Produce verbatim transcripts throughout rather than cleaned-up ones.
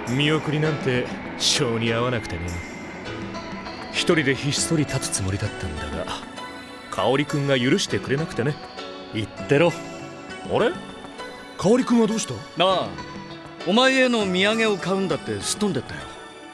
見送りなんて性に合わなくてね。一人でひっそり立つつもりだったんだが、香織君が許してくれなくてね。 言ってろ。 あれ、香織君はどうした？ なあ、お前への土産を買うんだってすっ飛んでったよ。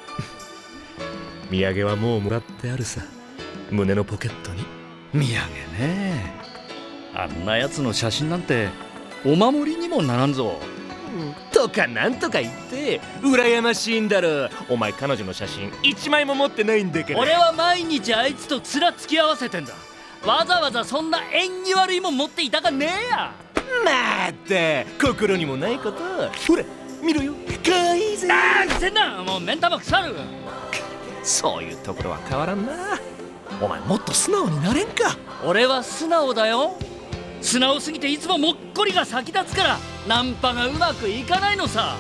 土産はもうもらってあるさ、胸のポケットに。 土産ね。あんなやつの写真なんてお守りにもならんぞ。 とかなんとか言って羨ましいんだろ。お前彼女の写真一枚も持ってないんだから。 俺は毎日あいつと面付き合わせてんだ。わざわざそんな縁起悪いもん持っていたかねえや。 まった心にもないこと。ほら見ろよ、かわいいぜ。 あー、せんな、もう目ん玉腐る。 そういうところは変わらんな。お前もっと素直になれんか。 俺は素直だよ。素直すぎていつももっこりが先立つからナンパがうまくいかないのさ。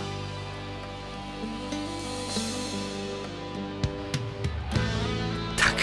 たく、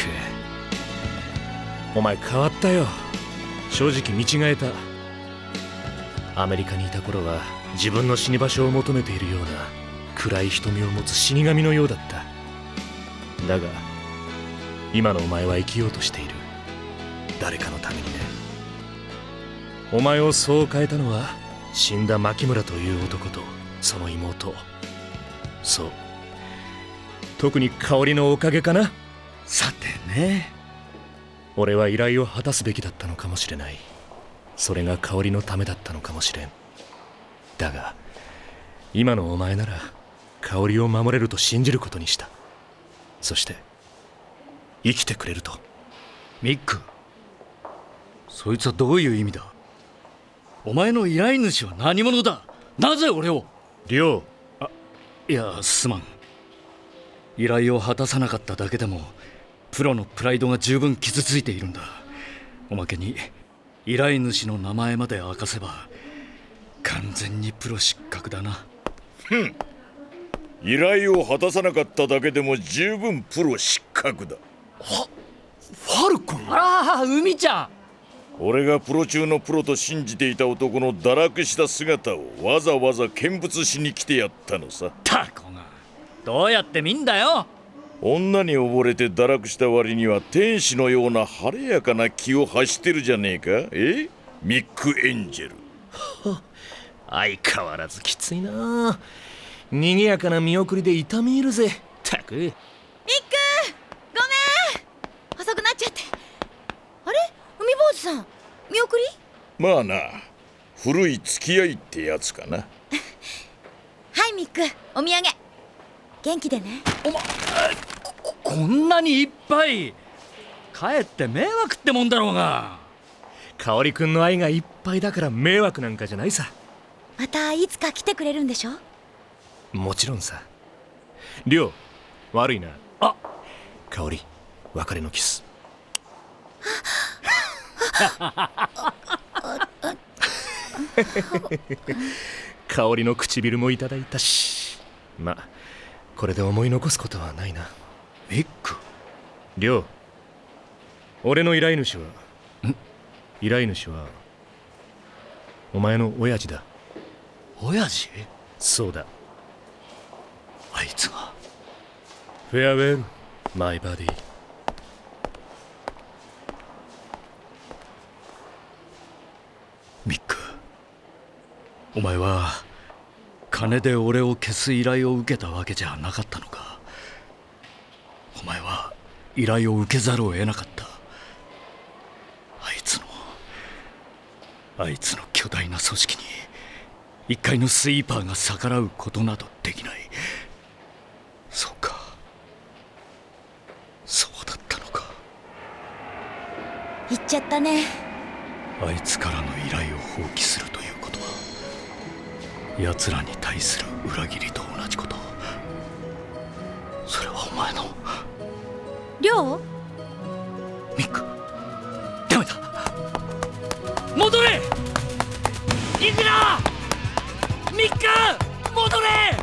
お前変わったよ。正直見違えた。アメリカにいた頃は自分の死に場所を求めているような暗い瞳を持つ死神のようだった。だが今のお前は生きようとしている。誰かのためにね。お前をそう変えたのは死んだ牧村という男とその妹。そう、特に香織のおかげかな。 さてね、 俺は依頼を果たすべきだったのかもしれない。それが香織のためだったのかもしれん。だが今のお前なら香織を守れると信じることにした。そして生きてくれると。 ミック、そいつはどういう意味だ。お前の依頼主は何者だ。なぜ俺を。 リョウ。 あ、いやすまん。依頼を果たさなかっただけでもプロのプライドが十分傷ついているんだ。おまけに依頼主の名前まで明かせば完全にプロ失格だな。 ふん、依頼を果たさなかっただけでも十分プロ失格だ。 は、ファルコン。 あら、海ちゃん。 俺がプロ中のプロと信じていた男の堕落した姿をわざわざ見物しに来てやったのさ。 タコがどうやって見んだよ。 女に溺れて堕落した割には天使のような晴れやかな気を発してるじゃねえか。えミック・エンジェル。 相変わらずきついな。賑やかな見送りで痛み入るぜ。たく。ミック、 ごめん、遅くなっちゃって。あれ、海坊主さん、見送り？ まあな、古い付き合いってやつかな。 はいミック、お土産元気でね。 おま、こ、こんなにいっぱい。かえって迷惑ってもんだろうが。 香織君の愛がいっぱいだから迷惑なんかじゃないさ。 またいつか来てくれるんでしょ。 もちろんさ。リョウ、悪いな。 あ、 香織、別れのキス。香織の唇もいただいたし、まあこれで思い残すことはないな。 ミック。 リョウ、俺の依頼主はん依頼主はお前の親父だ。 親父？ そうだ。 あいつが。 フェアウェル、マイバディ。 ミック、お前は金で俺を消す依頼を受けたわけじゃなかったのか。お前は依頼を受けざるを得なかった。あいつのあいつの巨大な組織に一階のスイーパーが逆らうことなどできない。そうか、そうだったのか。 言っちゃったね。 あいつからの依頼を放棄するということは奴らに対する裏切りと同じこと。それはお前の。 りょう？ ミック、ダメだ。戻れ！いくら！ミック！戻れ！